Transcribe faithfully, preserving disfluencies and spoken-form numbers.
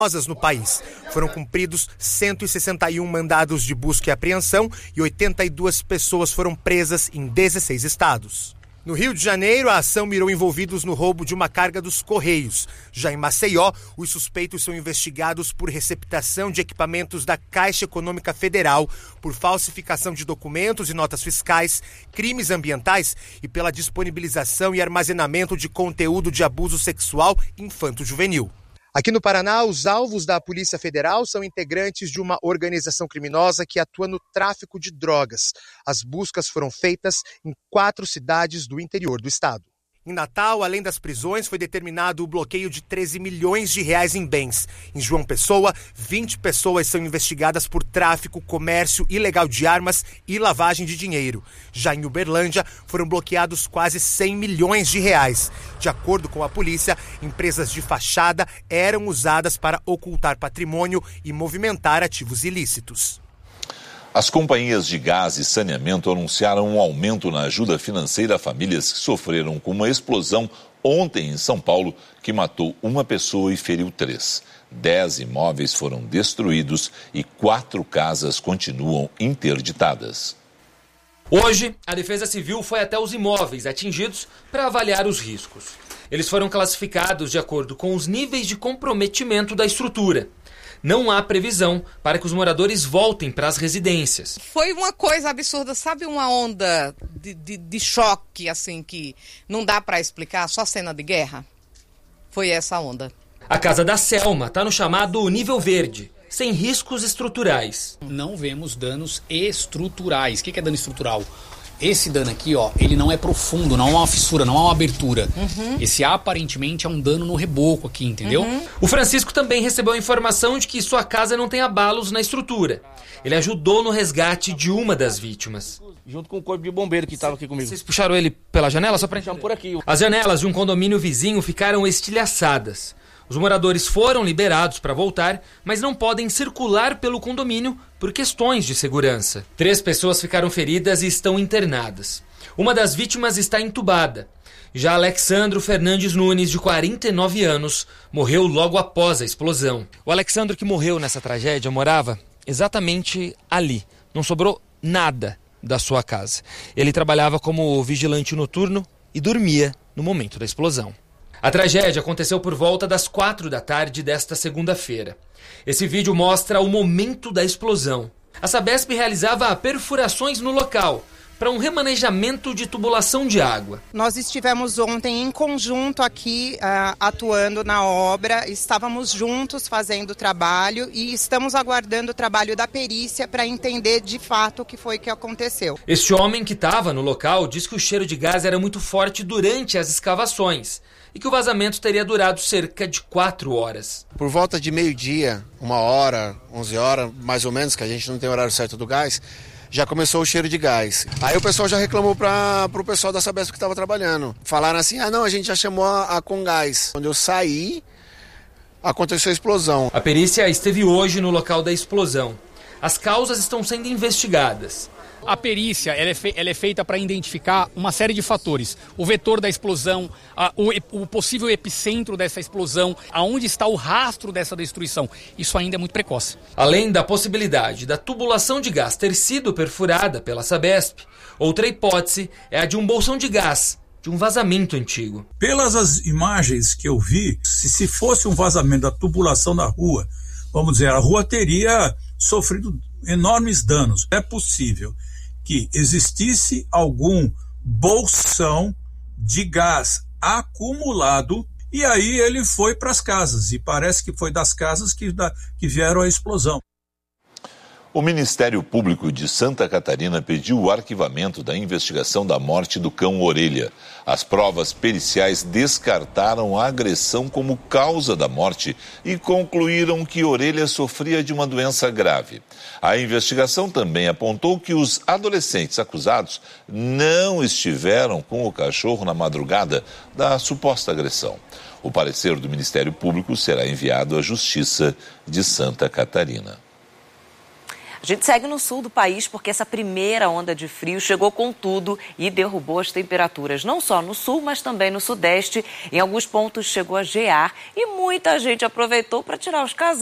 no país. Foram cumpridos cento e sessenta e um mandados de busca e apreensão e oitenta e duas pessoas foram presas em dezesseis estados. No Rio de Janeiro, a ação mirou envolvidos no roubo de uma carga dos Correios. Já em Maceió, os suspeitos são investigados por receptação de equipamentos da Caixa Econômica Federal, por falsificação de documentos e notas fiscais, crimes ambientais e pela disponibilização e armazenamento de conteúdo de abuso sexual infanto-juvenil. Aqui no Paraná, os alvos da Polícia Federal são integrantes de uma organização criminosa que atua no tráfico de drogas. As buscas foram feitas em quatro cidades do interior do estado. Em Natal, além das prisões, foi determinado o bloqueio de treze milhões de reais em bens. Em João Pessoa, vinte pessoas são investigadas por tráfico, comércio ilegal de armas e lavagem de dinheiro. Já em Uberlândia, foram bloqueados quase cem milhões de reais. De acordo com a polícia, empresas de fachada eram usadas para ocultar patrimônio e movimentar ativos ilícitos. As companhias de gás e saneamento anunciaram um aumento na ajuda financeira a famílias que sofreram com uma explosão ontem em São Paulo, que matou uma pessoa e feriu três. Dez imóveis foram destruídos e quatro casas continuam interditadas. Hoje, a Defesa Civil foi até os imóveis atingidos para avaliar os riscos. Eles foram classificados de acordo com os níveis de comprometimento da estrutura. Não há previsão para que os moradores voltem para as residências. Foi uma coisa absurda, sabe, uma onda de, de, de choque, assim, que não dá para explicar, só cena de guerra? Foi essa onda. A casa da Selma está no chamado nível verde, sem riscos estruturais. Não vemos danos estruturais. O que é dano estrutural? Esse dano aqui, ó, ele não é profundo, não há uma fissura, não há uma abertura. Uhum. Esse aparentemente é um dano no reboco aqui, entendeu? Uhum. O Francisco também recebeu a informação de que sua casa não tem abalos na estrutura. Ele ajudou no resgate de uma das vítimas. Junto com o corpo de bombeiro que estava aqui comigo. Vocês puxaram ele pela janela só para entender? Por aqui. As janelas de um condomínio vizinho ficaram estilhaçadas. Os moradores foram liberados para voltar, mas não podem circular pelo condomínio por questões de segurança. Três pessoas ficaram feridas e estão internadas. Uma das vítimas está entubada. Já Alexandro Fernandes Nunes, de quarenta e nove anos, morreu logo após a explosão. O Alexandro, que morreu nessa tragédia, morava exatamente ali. Não sobrou nada da sua casa. Ele trabalhava como vigilante noturno e dormia no momento da explosão. A tragédia aconteceu por volta das quatro da tarde desta segunda-feira. Esse vídeo mostra o momento da explosão. A Sabesp realizava perfurações no local para um remanejamento de tubulação de água. Nós estivemos ontem em conjunto aqui uh, atuando na obra, estávamos juntos fazendo o trabalho e estamos aguardando o trabalho da perícia para entender de fato o que foi que aconteceu. Este homem que estava no local disse que o cheiro de gás era muito forte durante as escavações e que o vazamento teria durado cerca de quatro horas. Por volta de meio-dia, uma hora, onze horas, mais ou menos, que a gente não tem horário certo do gás, já começou o cheiro de gás. Aí o pessoal já reclamou para o pessoal da Sabesp que estava trabalhando. Falaram assim, ah não, a gente já chamou a, a Congás. Quando eu saí, aconteceu a explosão. A perícia esteve hoje no local da explosão. As causas estão sendo investigadas. A perícia ela é, fe- ela é feita para identificar uma série de fatores. O vetor da explosão, a, o, o possível epicentro dessa explosão, aonde está o rastro dessa destruição. Isso ainda é muito precoce. Além da possibilidade da tubulação de gás ter sido perfurada pela Sabesp, outra hipótese é a de um bolsão de gás, de um vazamento antigo. Pelas as imagens que eu vi, se, se fosse um vazamento da tubulação da rua, vamos dizer, a rua teria sofrido enormes danos. É possível que existisse algum bolsão de gás acumulado e aí ele foi para as casas. E parece que foi das casas que, da, que vieram a explosão. O Ministério Público de Santa Catarina pediu o arquivamento da investigação da morte do cão Orelha. As provas periciais descartaram a agressão como causa da morte e concluíram que Orelha sofria de uma doença grave. A investigação também apontou que os adolescentes acusados não estiveram com o cachorro na madrugada da suposta agressão. O parecer do Ministério Público será enviado à Justiça de Santa Catarina. A gente segue no sul do país porque essa primeira onda de frio chegou com tudo e derrubou as temperaturas, não só no sul, mas também no sudeste. Em alguns pontos chegou a gear e muita gente aproveitou para tirar os casacos